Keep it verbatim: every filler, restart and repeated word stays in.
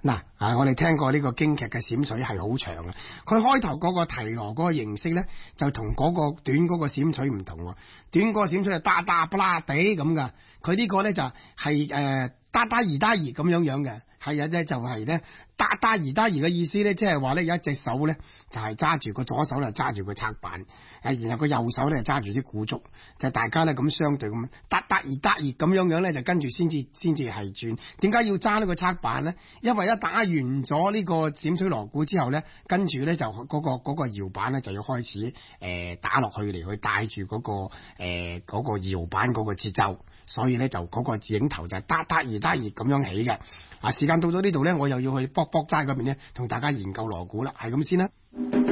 嗱啊，我哋聽過呢個京劇嘅閃水係好長嘅，佢開頭嗰個提羅嗰個形式咧，就同嗰個短嗰個閃水唔同喎。短嗰個閃水係嗒嗒不啦地咁噶，佢呢個咧就係誒嗒嗒兒嗒兒咁樣樣嘅，係啊，即就係咧嗒嗒兒嗒兒嘅意思咧，即係話咧有一隻手咧就係揸住個左手咧揸住個策板，誒然後個右手咧揸住啲鼓竹，就大家咧咁相對咁嗒嗒兒嗒兒咁樣樣咧，就跟住先至先至係轉。點解要揸呢個策板咧？因為一打完咗呢個閃水鑼鼓之後咧，跟住咧就嗰、嗰個嗰、嗰個搖板咧就要開始誒、呃、打落去嚟去帶住嗰個誒嗰、呃嗰個搖板嗰個節奏，所以咧就嗰個影頭就係嗒嗒兒嗒兒咁樣起嘅。啊，時間到咗呢度咧，我又要去卜卜齋嗰邊咧同大家研究鑼鼓啦，係咁先啦。